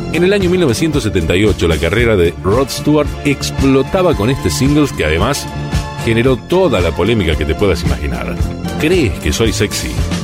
En el año 1978, la carrera de Rod Stewart explotaba con este single que además generó toda la polémica que te puedas imaginar. ¿Crees que soy sexy?